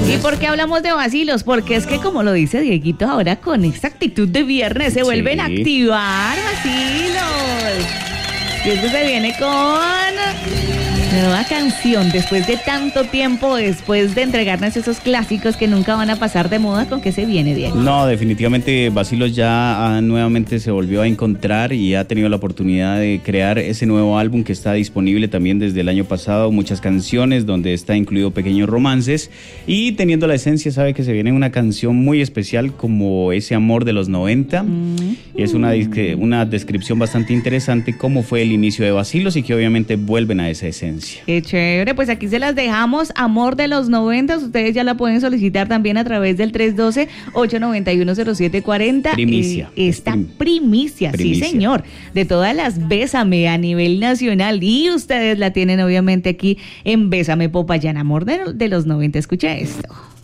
¿Y por qué hablamos de vacilos? Porque es que, como lo dice Dieguito, ahora con esta actitud de viernes se vuelven a activar vacilos. Y es que se viene con nueva canción después de tanto tiempo, después de entregarnos esos clásicos que nunca van a pasar de moda. ¿Con qué se viene, Diego? No, definitivamente Vacilos ya nuevamente se volvió a encontrar y ha tenido la oportunidad de crear ese nuevo álbum que está disponible también desde el año pasado, muchas canciones donde está incluido pequeños romances, y teniendo la esencia sabe que se viene una canción muy especial como Ese amor de los 90. Y es una descripción bastante interesante cómo fue el inicio de Vacilos y que obviamente vuelven a esa esencia. Qué chévere, pues aquí se las dejamos, Amor de los 90, ustedes ya la pueden solicitar también a través del 312-891-0740. Primicia. Esta primicia, sí señor, de todas las Bésame a nivel nacional, y ustedes la tienen obviamente aquí en Bésame Popayán, Amor de los 90, escucha esto.